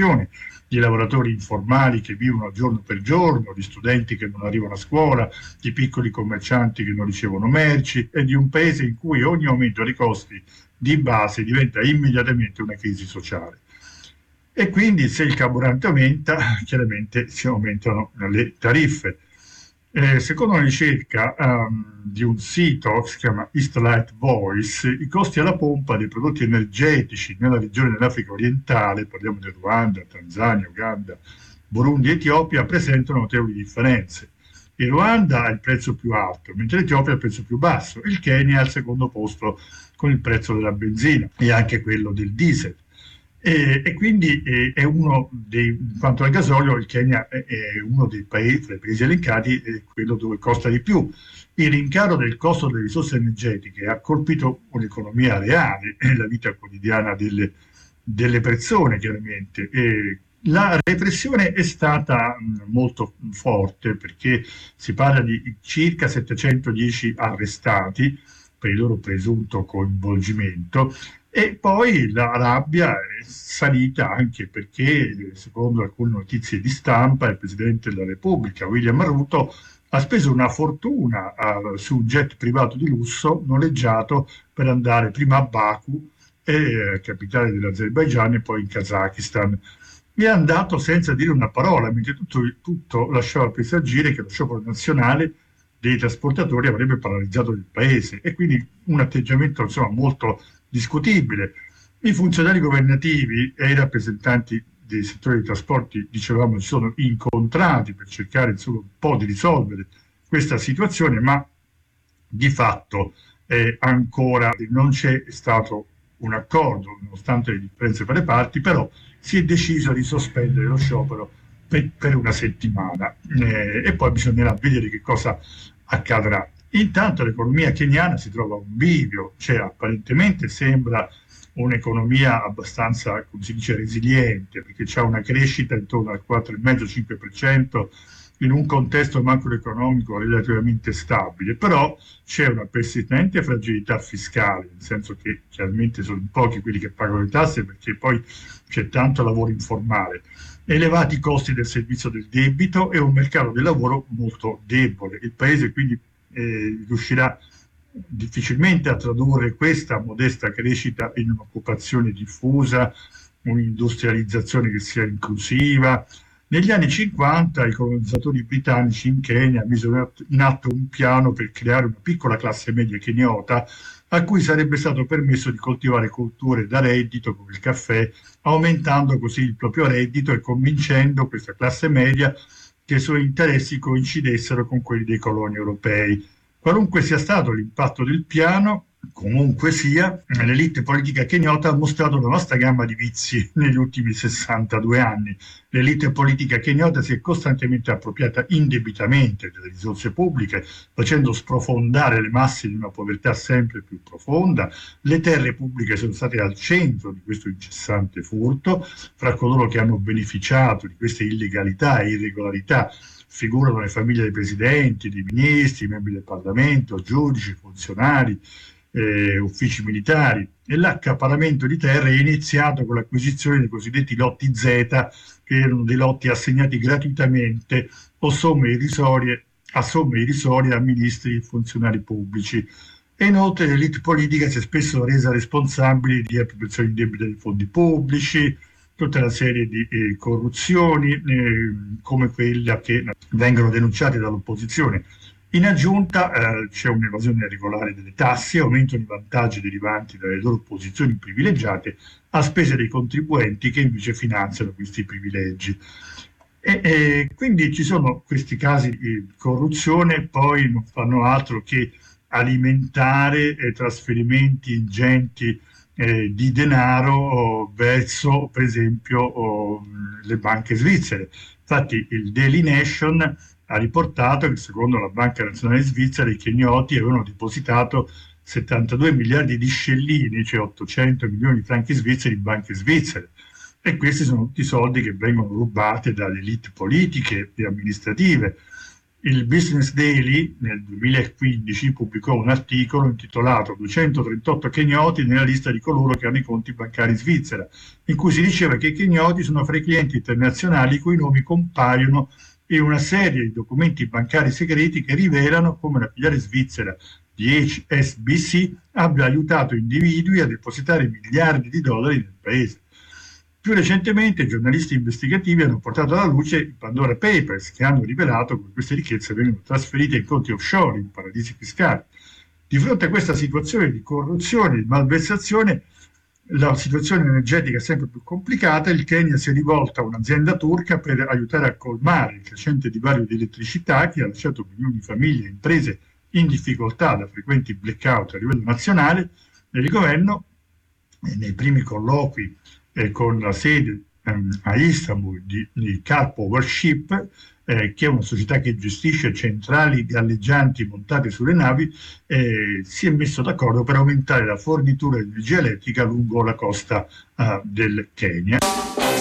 di lavoratori informali che vivono giorno per giorno, di studenti che non arrivano a scuola, di piccoli commercianti che non ricevono merci, e di un paese in cui ogni aumento dei costi di base diventa immediatamente una crisi sociale. E quindi se il carburante aumenta, chiaramente si aumentano le tariffe. Secondo una ricerca di un sito che si chiama Eastlight Voice, i costi alla pompa dei prodotti energetici nella regione dell'Africa orientale, parliamo del Ruanda, Tanzania, Uganda, Burundi e Etiopia, presentano notevoli differenze. Il Ruanda ha il prezzo più alto, mentre l'Etiopia ha il prezzo più basso. Il Kenya è al secondo posto con il prezzo della benzina e anche quello del diesel. E quindi è uno dei, in quanto al gasolio, il Kenya è uno dei paesi, fra i paesi elencati, è quello dove costa di più. Il rincaro del costo delle risorse energetiche ha colpito un'economia reale e la vita quotidiana delle persone, chiaramente. La repressione è stata molto forte, perché si parla di circa 710 arrestati per il loro presunto coinvolgimento. E poi la rabbia è salita anche perché, secondo alcune notizie di stampa, il Presidente della Repubblica, William Ruto, ha speso una fortuna su un jet privato di lusso noleggiato per andare prima a Baku, capitale dell'Azerbaigian, e poi in Kazakistan. È andato senza dire una parola, mentre tutto lasciava presagire che lo sciopero nazionale dei trasportatori avrebbe paralizzato il paese, e quindi un atteggiamento, insomma, molto discutibile. I funzionari governativi e i rappresentanti dei settori dei trasporti, dicevamo, si sono incontrati per cercare, insomma, un po' di risolvere questa situazione, ma di fatto ancora non c'è stato un accordo, nonostante le differenze fra le parti. Però si è deciso di sospendere lo sciopero per una settimana, e poi bisognerà vedere che cosa accadrà. Intanto l'economia keniana si trova a un bivio, cioè apparentemente sembra un'economia abbastanza, come si dice, resiliente, perché c'è una crescita intorno al 4,5-5% in un contesto macroeconomico relativamente stabile. Però c'è una persistente fragilità fiscale, nel senso che chiaramente sono pochi quelli che pagano le tasse, perché poi c'è tanto lavoro informale, elevati costi del servizio del debito e un mercato del lavoro molto debole. Il paese quindi riuscirà difficilmente a tradurre questa modesta crescita in un'occupazione diffusa, un'industrializzazione che sia inclusiva. Negli anni 50 i colonizzatori britannici in Kenya misero in atto un piano per creare una piccola classe media keniota, a cui sarebbe stato permesso di coltivare colture da reddito come il caffè, aumentando così il proprio reddito e convincendo questa classe media che i suoi interessi coincidessero con quelli dei coloni europei. Qualunque sia stato l'impatto del piano, comunque sia, l'elite politica keniota ha mostrato una vasta gamma di vizi negli ultimi 62 anni. L'elite politica keniota si è costantemente appropriata indebitamente delle risorse pubbliche, facendo sprofondare le masse di una povertà sempre più profonda. Le terre pubbliche sono state al centro di questo incessante furto. Fra coloro che hanno beneficiato di queste illegalità e irregolarità figurano le famiglie dei presidenti, dei ministri, membri del Parlamento, giudici, funzionari, uffici militari. E l'accaparramento di terre è iniziato con l'acquisizione dei cosiddetti lotti Z, che erano dei lotti assegnati gratuitamente o a somme irrisorie a ministri e funzionari pubblici. E inoltre l'elite politica si è spesso resa responsabile di appropriazioni indebite dei fondi pubblici, tutta una serie di corruzioni come quella che vengono denunciate dall'opposizione. In aggiunta c'è un'evasione irregolare delle tasse, aumentano i vantaggi derivanti dalle loro posizioni privilegiate a spese dei contribuenti che invece finanziano questi privilegi. E quindi ci sono questi casi di corruzione, poi non fanno altro che alimentare trasferimenti ingenti di denaro verso, per esempio, le banche svizzere. Infatti il Daily Nation ha riportato che secondo la Banca Nazionale Svizzera i kenioti avevano depositato 72 miliardi di scellini, cioè 800 milioni di franchi svizzeri, in banche svizzere. E questi sono tutti soldi che vengono rubati dalle elite politiche e amministrative. Il Business Daily nel 2015 pubblicò un articolo intitolato 238 kenyoti nella lista di coloro che hanno i conti bancari in Svizzera, in cui si diceva che i kenyoti sono fra i clienti internazionali i cui nomi compaiono in una serie di documenti bancari segreti che rivelano come la filiale svizzera di HSBC abbia aiutato individui a depositare miliardi di dollari nel paese. Più recentemente, giornalisti investigativi hanno portato alla luce i Pandora Papers, che hanno rivelato come queste ricchezze vengono trasferite in conti offshore, in paradisi fiscali. Di fronte a questa situazione di corruzione e di malversazione, la situazione energetica è sempre più complicata. Il Kenya si è rivolto a un'azienda turca per aiutare a colmare il crescente divario di elettricità che ha lasciato milioni di famiglie e imprese in difficoltà da frequenti blackout a livello nazionale. Il governo, nei primi colloqui con la sede a Istanbul di Car Power Ship, che è una società che gestisce centrali galleggianti montate sulle navi, si è messo d'accordo per aumentare la fornitura di energia elettrica lungo la costa del Kenya.